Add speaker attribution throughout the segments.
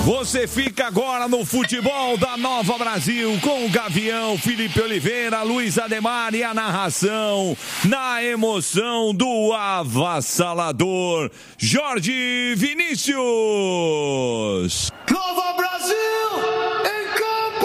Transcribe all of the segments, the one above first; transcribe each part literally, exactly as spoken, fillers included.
Speaker 1: Você fica agora no futebol da Nova Brasil com o Gavião, Felipe Oliveira, Luiz Ademar e a narração na emoção do avassalador Jorge Vinícius.
Speaker 2: Nova Brasil em campo!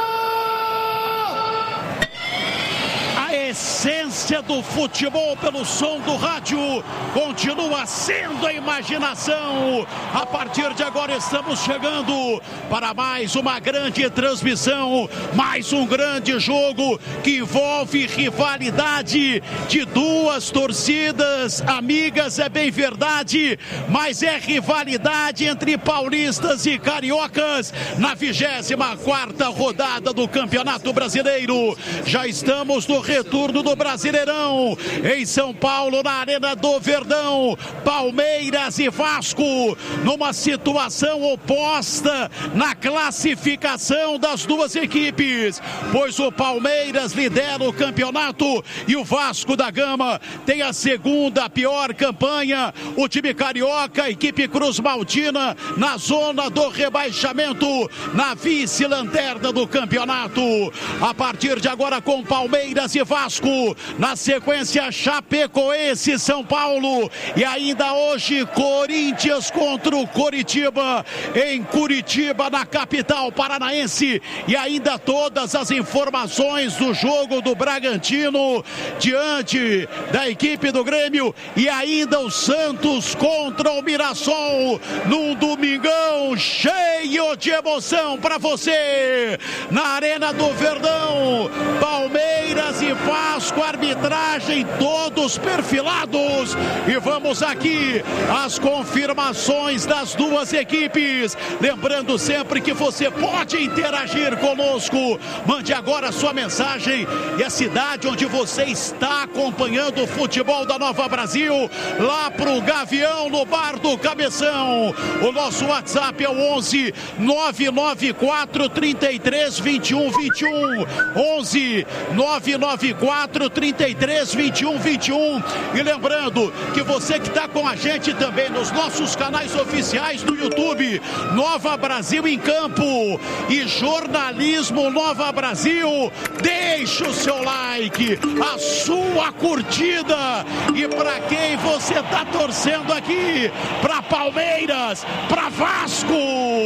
Speaker 3: A essência do futebol pelo som do rádio continua sendo a imaginação. A partir de agora estamos chegando para mais uma grande transmissão, mais um grande jogo que envolve rivalidade de duas torcidas amigas, é bem verdade, mas é rivalidade entre paulistas e cariocas na vigésima quarta rodada do Campeonato Brasileiro. Já estamos no retorno do Brasileirão em São Paulo, na Arena do Verdão. Palmeiras e Vasco numa situação oposta na classificação das duas equipes, pois o Palmeiras lidera o campeonato e o Vasco da Gama tem a segunda pior campanha. O time carioca, a equipe Cruz Maltina, na zona do rebaixamento, na vice-lanterna do campeonato. A partir de agora com Palmeiras e Vasco, na sequência Chapecoense e São Paulo, e ainda hoje Corinthians contra o Coritiba em Curitiba, na capital paranaense, e ainda todas as informações do jogo do Bragantino diante da equipe do Grêmio, e ainda o Santos contra o Mirassol num domingão cheio de emoção para você na Arena do Verdão. Palmeiras e Vasco, arbitragem todos perfilados, e vamos aqui as confirmações das duas equipes. Lembrando sempre que você pode interagir conosco. Mande agora a sua mensagem e a cidade onde você está acompanhando o futebol da Nova Brasil, lá pro Gavião no Bar do Cabeção. O nosso WhatsApp é o onze nove nove quatro, trinta e três, vinte e um, vinte e um. onze nove nove quatro, trinta e três, vinte e um, vinte e um. E lembrando que você que está com a gente também nos nossos canais oficiais do YouTube, Nova Brasil em Campo e Jornalismo Nova Brasil, deixe o seu like, a sua curtida. E para quem você está torcendo aqui? Para Palmeiras, para Vasco.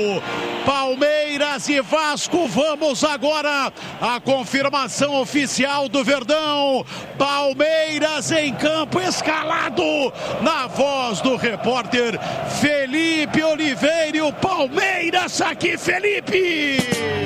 Speaker 3: Palmeiras e Vasco, vamos agora a confirmação oficial do Verdão. Palmeiras em campo, escalado na voz do repórter Felipe Oliveira. E o Palmeiras aqui, Felipe!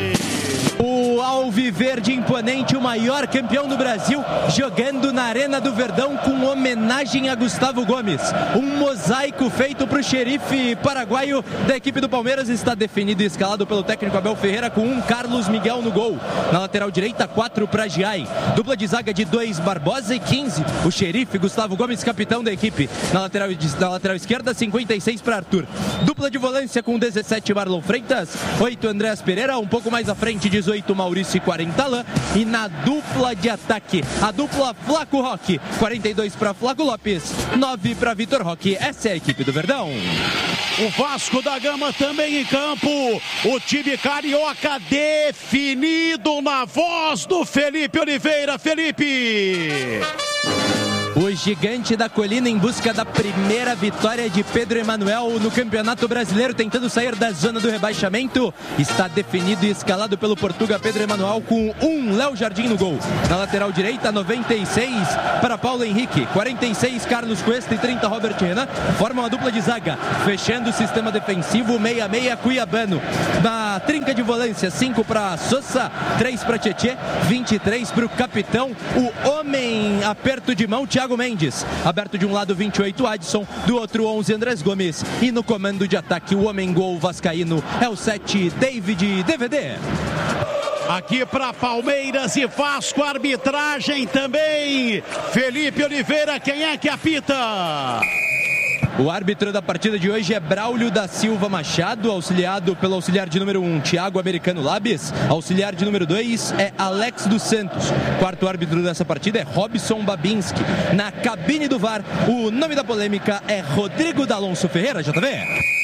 Speaker 4: O Alviverde imponente, o maior campeão do Brasil, jogando na Arena do Verdão com homenagem a Gustavo Gomes. Um mosaico feito para o xerife paraguaio da equipe do Palmeiras está definido e escalado pelo técnico Abel Ferreira, com um Carlos Miguel no gol. Na lateral direita, quatro para Giai. Dupla de zaga de dois, Barbosa e quinze. O xerife Gustavo Gomes, capitão da equipe. Na lateral, na lateral esquerda, cinquenta e seis para Arthur. Dupla de volância com dezessete, Marlon Freitas. oito, Andréas Pereira. Um pouco mais à frente, dezoito, Maurício e quarenta, Alain. E na dupla de ataque, a dupla Flaco Roque, quarenta e dois para Flaco Lopes, nove para Vitor Roque. Essa é a equipe do Verdão.
Speaker 3: O Vasco da Gama também em campo. O time carioca definido na voz do Felipe Oliveira. Felipe!
Speaker 4: O gigante da colina em busca da primeira vitória de Pedro Emanuel no Campeonato Brasileiro, tentando sair da zona do rebaixamento. Está definido e escalado pelo Portuga Pedro Emanuel, com um Léo Jardim no gol. Na lateral direita, noventa e seis para Paulo Henrique, quarenta e seis Carlos Cuesta e trinta Robert Renan. Formam a dupla de zaga, fechando o sistema defensivo, meia meia Cuiabano. Na trinca de volância, cinco para Sosa, três para Tietê, vinte e três para o capitão, o homem aperto de mão, Thiago Mendes. Aberto de um lado, vinte e oito, Adson, do outro, onze, Andrés Gomes. E no comando de ataque, o homem gol vascaíno é o sete, David D V D.
Speaker 3: Aqui para Palmeiras e Vasco, arbitragem também. Felipe Oliveira, quem é que apita?
Speaker 4: O árbitro da partida de hoje é Braulio da Silva Machado, auxiliado pelo auxiliar de número um, Thiago Americano Labes. Auxiliar de número dois é Alex dos Santos. Quarto árbitro dessa partida é Robson Babinski. Na cabine do V A R, o nome da polêmica é Rodrigo D'Alonso Ferreira, J V.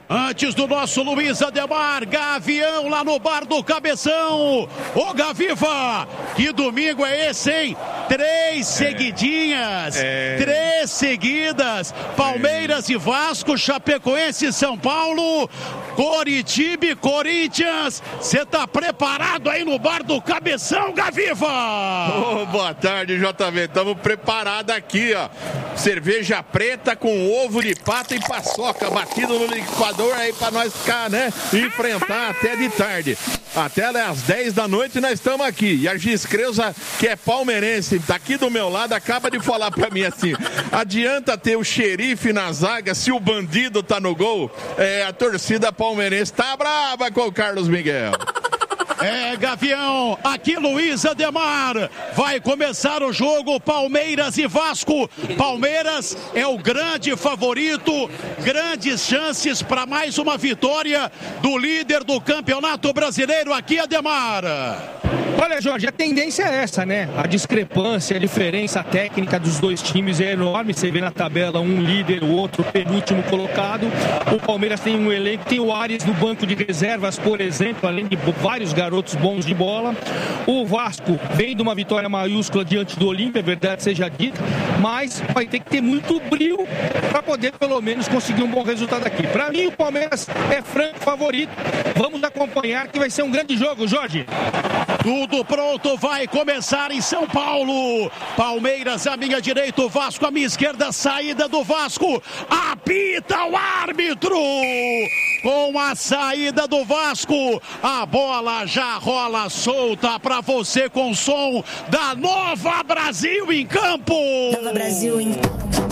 Speaker 3: Antes do nosso Luiz Ademar, Gavião lá no bar do Cabeção. Ô Gaviva, que domingo é esse, hein? Três é. seguidinhas, é. três seguidas. Palmeiras é. e Vasco, Chapecoense e São Paulo, Coritiba e Corinthians. Você tá preparado aí no bar do Cabeção, Gaviva?
Speaker 5: Oh, boa tarde, J V. Estamos preparados aqui, ó. Cerveja preta com ovo de pato e paçoca batido no liquidificador aí pra nós ficar, né? Enfrentar até de tarde. Até às dez da noite nós estamos aqui. E a Giz Creuza, que é palmeirense, tá aqui do meu lado, acaba de falar pra mim assim: adianta ter o xerife na zaga se o bandido tá no gol? É, a torcida palmeirense tá brava com o Carlos Miguel.
Speaker 3: É, Gavião, aqui Luiz Ademar, vai começar o jogo Palmeiras e Vasco. Palmeiras é o grande favorito, grandes chances para mais uma vitória do líder do Campeonato Brasileiro aqui, Ademar.
Speaker 6: Olha, Jorge, a tendência é essa, né? A discrepância, a diferença técnica dos dois times é enorme. Você vê na tabela um líder, o outro penúltimo colocado. O Palmeiras tem um elenco, tem o Ares no banco de reservas, por exemplo, além de vários garotos bons de bola. O Vasco vem de uma vitória maiúscula diante do Olímpia, é verdade seja dita, mas vai ter que ter muito brilho para poder pelo menos conseguir um bom resultado aqui. Para mim, o Palmeiras é franco favorito. Vamos acompanhar que vai ser um grande jogo, Jorge.
Speaker 3: Tudo pronto, vai começar em São Paulo. Palmeiras à minha direita, o Vasco à minha esquerda, saída do Vasco. Apita o árbitro. Com a saída do Vasco, a bola já rola solta para você com o som da Nova Brasil em campo.
Speaker 7: Nova Brasil em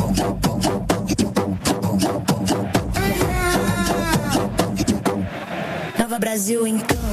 Speaker 7: Nova Brasil em campo.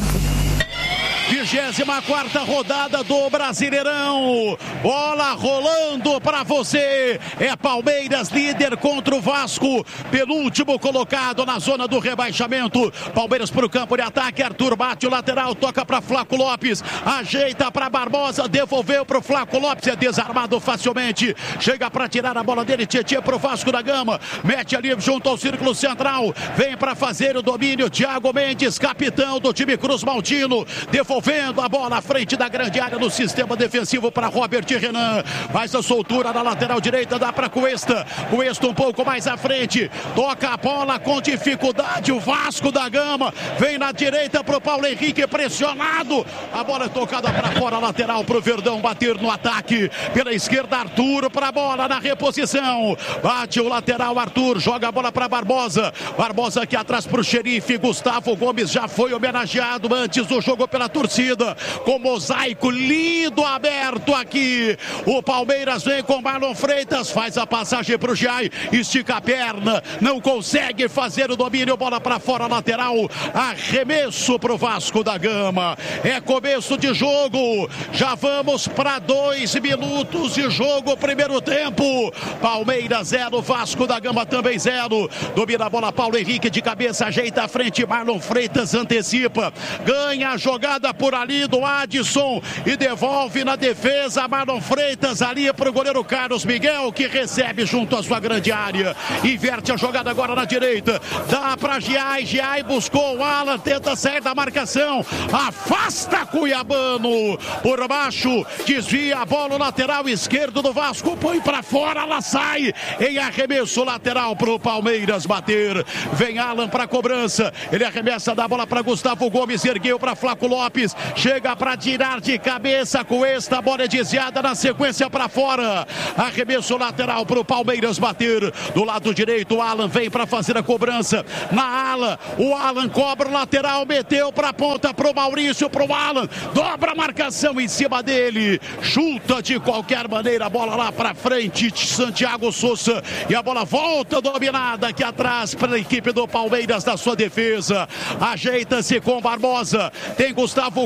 Speaker 3: vigésima quarta rodada do Brasileirão. Bola rolando para você. É Palmeiras líder contra o Vasco, penúltimo colocado na zona do rebaixamento. Palmeiras para o campo de ataque. Arthur bate o lateral, toca para Flaco Lopes, ajeita para Barbosa, devolveu para o Flaco Lopes, é desarmado facilmente. Chega para tirar a bola dele, Tietê para o Vasco da Gama, mete ali junto ao círculo central, vem para fazer o domínio. Thiago Mendes, capitão do time Cruz Maltino, devolvendo a bola à frente da grande área no sistema defensivo para Robert Renan. Mais a soltura na lateral direita, dá para Cuesta. Cuesta um pouco mais à frente, toca a bola com dificuldade. O Vasco da Gama vem na direita para o Paulo Henrique, pressionado. A bola é tocada para fora, lateral para o Verdão bater no ataque. Pela esquerda, Arthur para a bola na reposição. Bate o lateral, Arthur joga a bola para Barbosa. Barbosa aqui atrás para o xerife. Gustavo Gomes já foi homenageado antes do jogo pela torcida, com mosaico lindo aberto aqui. O Palmeiras vem com Marlon Freitas, faz a passagem para o Giai, estica a perna, não consegue fazer o domínio, bola para fora, lateral, arremesso para o Vasco da Gama. É começo de jogo, já vamos para dois minutos de jogo, primeiro tempo. Palmeiras zero, Vasco da Gama também zero. Domina a bola Paulo Henrique de cabeça, ajeita a frente, Marlon Freitas antecipa, ganha a jogada por ali do Adson e devolve na defesa. Marlon Freitas ali para o goleiro Carlos Miguel, que recebe junto à sua grande área, inverte a jogada agora na direita, dá para Giai, Giai buscou o Alan, tenta sair da marcação, afasta Cuiabano por baixo, desvia a bola, o lateral esquerdo do Vasco, põe para fora, ela sai em arremesso lateral para o Palmeiras bater. Vem Alan para a cobrança, ele arremessa da bola para Gustavo Gomes, ergueu para Flaco Lopes, chega para tirar de cabeça com esta bola é desviada na sequência para fora. Arremesso lateral para o Palmeiras bater. Do lado direito, o Alan vem para fazer a cobrança. Na ala, o Alan cobra o lateral, meteu para a ponta para o Maurício, para o Alan, dobra a marcação em cima dele, chuta de qualquer maneira a bola lá para frente, Santiago Souza, e a bola volta dominada aqui atrás para a equipe do Palmeiras da sua defesa. Ajeita-se com Barbosa, tem Gustavo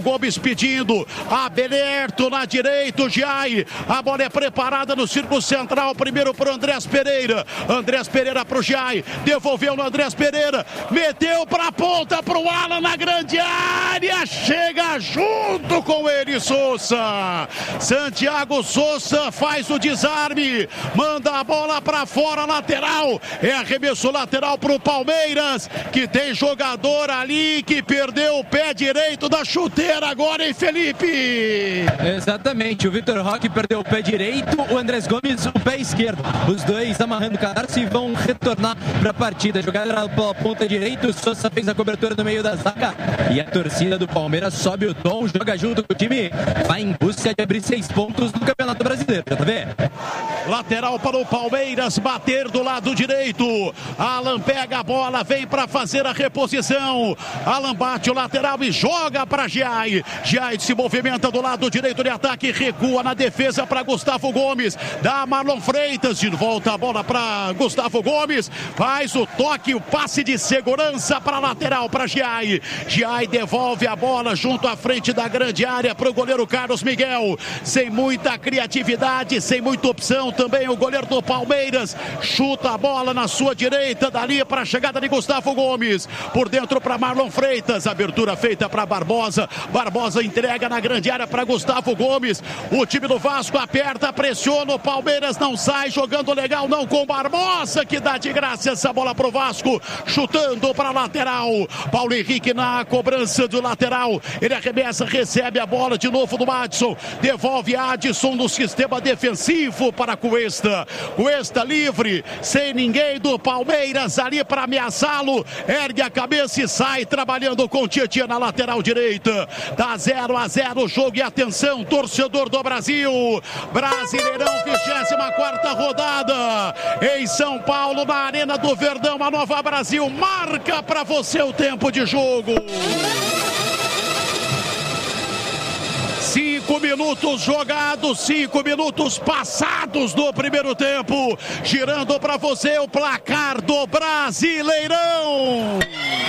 Speaker 3: Gomes pedindo, aberto na direita, o Giai, a bola é preparada no círculo central, primeiro para o Andrés Pereira, Andrés Pereira para o Giai, devolveu no Andrés Pereira, meteu para a ponta para o Alan na grande área, chega junto com ele Sousa, Santiago Sousa faz o desarme, manda a bola para fora, lateral, é arremesso lateral para o Palmeiras, que tem jogador ali que perdeu o pé direito da chuteira agora, hein, Felipe?
Speaker 4: Exatamente, o Vitor Roque perdeu o pé direito, o Andrés Gomes o pé esquerdo, os dois amarrando o cadarço e vão retornar para a partida, jogada pela ponta direita, o Sousa fez a cobertura no meio da zaga e a torcida do Palmeiras sobe o tom, joga junto com o time, vai em busca de abrir seis pontos no Campeonato Brasileiro, tá vendo?
Speaker 3: Lateral para o Palmeiras, bater do lado direito, Alan pega a bola, vem para fazer a reposição, Alan bate o lateral e joga para Giai, Giai se movimenta do lado direito de ataque, recua na defesa para Gustavo Gomes, dá Marlon Freitas, de volta a bola para Gustavo Gomes, faz o toque, o passe de segurança para lateral para Giai, Giai devolve a bola junto à frente da grande área para o goleiro Carlos Miguel, sem muita criatividade, sem muita opção, também o goleiro do Palmeiras chuta a bola na sua direita, dali para a chegada de Gustavo Gomes, por dentro para Marlon Freitas, abertura feita para Barbosa, Barbosa entrega na grande área para Gustavo Gomes, o time do Vasco aperta, pressiona, o Palmeiras não sai, jogando legal não com Barbosa, que dá de graça essa bola pro Vasco, chutando para lateral, Paulo Henrique na cobrança do lateral, ele arremessa, recebe a bola de novo do Adson, devolve Adson no sistema defensivo para Cuesta, Cuesta livre, sem ninguém do Palmeiras ali para ameaçá-lo, ergue a cabeça e sai trabalhando com o Tietchan na lateral direita, dá zero a zero o jogo e atenção, torcedor do Brasil, Brasileirão, vigésima quarta rodada, em São Paulo, na Arena do Verdão, a Nova Brasil marca para você o tempo de jogo. Cinco minutos jogados, cinco minutos passados do primeiro tempo, girando para você o placar do Brasileirão.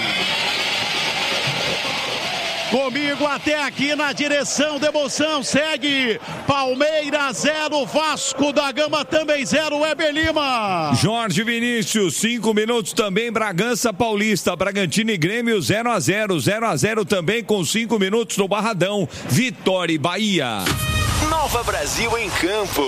Speaker 3: Comigo até aqui na direção da emoção, segue Palmeiras zero, Vasco da Gama também zero, Weber Lima.
Speaker 1: Jorge Vinícius, cinco minutos também, Bragança Paulista, Bragantino e Grêmio zero a zero, zero a zero também com cinco minutos no Barradão, Vitória e Bahia.
Speaker 8: Nova Brasil em campo.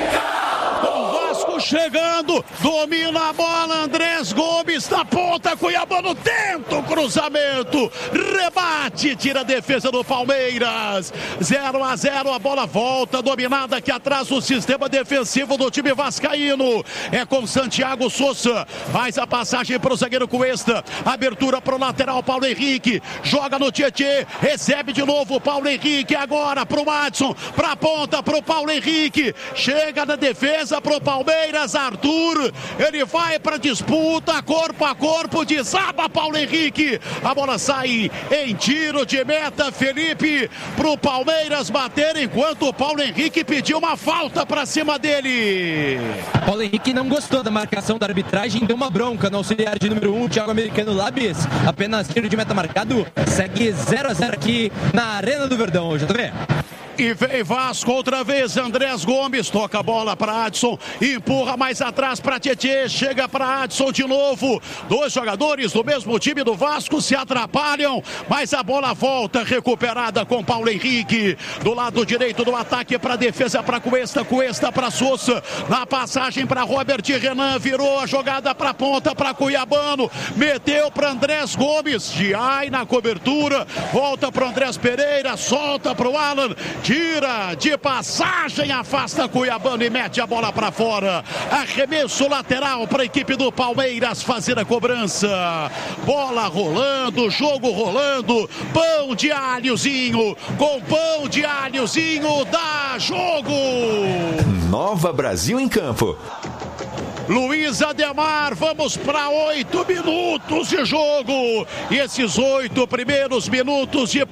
Speaker 3: O Vasco chegando, domina a bola, Andrés Gomes na ponta, Cuiabano tenta o cruzamento, rebate, tira a defesa do Palmeiras, zero a zero, a bola volta, dominada aqui atrás o sistema defensivo do time vascaíno, é com Santiago Sousa, faz a passagem para o zagueiro Cuesta, abertura para o lateral Paulo Henrique, joga no Tietchan, recebe de novo o Paulo Henrique, agora para o Adson, para a ponta, para o Paulo Henrique, chega na defesa para o Palmeiras, Arthur, ele vai para disputa, corpo a corpo, desaba Paulo Henrique, a bola sai em tiro de meta, Felipe, para o Palmeiras bater, enquanto o Paulo Henrique pediu uma falta para cima dele.
Speaker 4: Paulo Henrique não gostou da marcação da arbitragem, deu uma bronca no auxiliar de número um, Thiago Americano Labis, apenas tiro de meta marcado, segue zero a zero aqui na Arena do Verdão, hoje, tá vendo?
Speaker 3: E vem Vasco outra vez, Andrés Gomes toca a bola para Adson, empurra mais atrás para Tietchan, chega para Adson de novo, dois jogadores do mesmo time do Vasco se atrapalham, mas a bola volta recuperada com Paulo Henrique, do lado direito do ataque para defesa para Cuesta, Cuesta para Sousa, na passagem para Robert Renan, virou a jogada para ponta para Cuiabano, meteu para Andrés Gomes, Giai na cobertura, volta para Andrés Pereira, solta para o Alan, tira de passagem, afasta Cuiabano e mete a bola para fora. Arremesso lateral para a equipe do Palmeiras fazer a cobrança. Bola rolando, jogo rolando. Pão de alhozinho, com pão de alhozinho dá jogo.
Speaker 8: Nova Brasil em campo.
Speaker 3: Luiz Ademar, vamos para oito minutos de jogo. E esses oito primeiros minutos de